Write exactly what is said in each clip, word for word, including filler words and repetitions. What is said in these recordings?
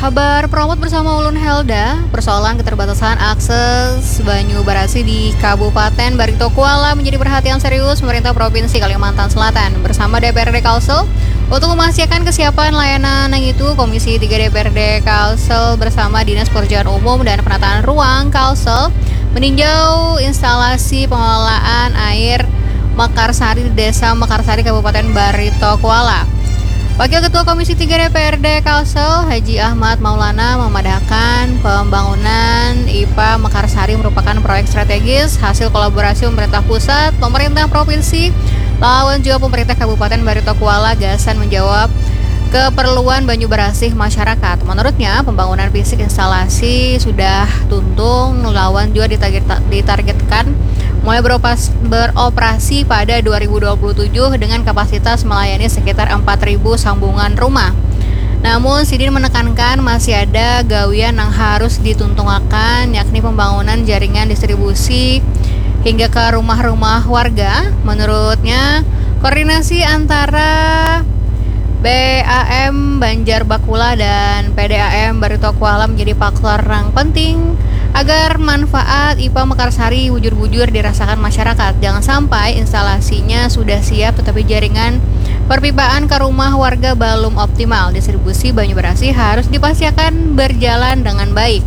Kabar promote bersama Ulun Helda, persoalan keterbatasan akses Banyu Barasi di Kabupaten Barito Kuala menjadi perhatian serius pemerintah Provinsi Kalimantan Selatan bersama D P R D Kalsel untuk memastikan kesiapan layanan yang itu. Komisi tiga D P R D Kalsel bersama Dinas Pekerjaan Umum dan Penataan Ruang Kalsel meninjau instalasi pengelolaan air Mekarsari di Desa Mekarsari Kabupaten Barito Kuala. Wakil Ketua Komisi tiga D P R D Kalsel, Haji Ahmad Maulana, memadahkan pembangunan I P A Mekarsari merupakan proyek strategis hasil kolaborasi pemerintah pusat, pemerintah provinsi, lawan juga pemerintah Kabupaten Barito Kuala. Gasan menjawab keperluan Banyu Barasih masyarakat. Menurutnya, pembangunan fisik instalasi sudah tuntung, lawan juga ditarget, ditargetkan mulai beroperasi, beroperasi pada dua ribu dua puluh tujuh dengan kapasitas melayani sekitar empat ribu sambungan rumah. Namun, Sidin menekankan masih ada gawian yang harus dituntungkan, yakni pembangunan jaringan distribusi hingga ke rumah-rumah warga. Menurutnya, koordinasi antara B A M Banjar Bakula dan P D A M Barito Kuala menjadi faktor yang penting agar manfaat I P A Mekarsari wujud-wujud dirasakan masyarakat. Jangan sampai instalasinya sudah siap tetapi jaringan perpipaan ke rumah warga belum optimal. Distribusi Banyu Barasi harus dipastikan berjalan dengan baik.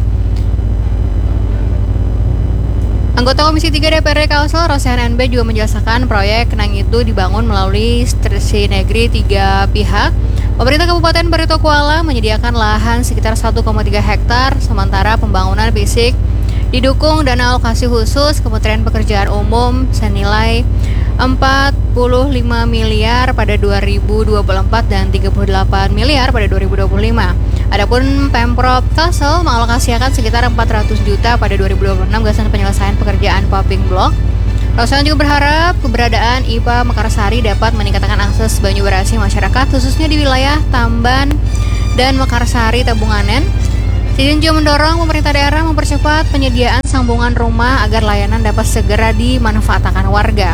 Anggota Komisi tiga D P R D Kalsel, Rosehan N B juga menjelaskan proyek Kenang itu dibangun melalui sinergi tiga pihak. Pemerintah Kabupaten Barito Kuala menyediakan lahan sekitar satu koma tiga hektar, sementara pembangunan fisik didukung dana alokasi khusus Kementerian Pekerjaan Umum senilai empat puluh lima miliar pada dua ribu dua puluh empat dan tiga puluh delapan miliar pada dua ribu dua puluh lima. Adapun Pemprov Kalsel mengalokasikan sekitar empat ratus juta pada dua ribu dua puluh enam gasan penyelesaian pekerjaan pumping block. Rosan juga berharap keberadaan I P A Mekarsari dapat meningkatkan akses Banyu Barasi masyarakat khususnya di wilayah Tamban dan Mekarsari Tabunganen. Sidin juga mendorong pemerintah daerah mempercepat penyediaan sambungan rumah agar layanan dapat segera dimanfaatkan warga.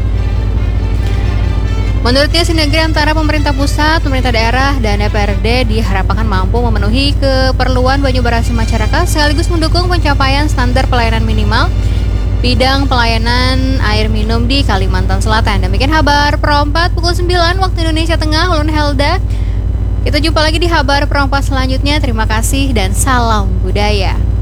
Menurutnya, sinergi antara pemerintah pusat, pemerintah daerah, dan D P R D diharapkan mampu memenuhi keperluan Banyu Barasi masyarakat sekaligus mendukung pencapaian standar pelayanan minimal bidang pelayanan air minum di Kalimantan Selatan. Demikian kabar Pro empat pukul sembilan waktu Indonesia Tengah, Ulun Helda. Kita jumpa lagi di kabar Pro empat selanjutnya. Terima kasih dan salam budaya.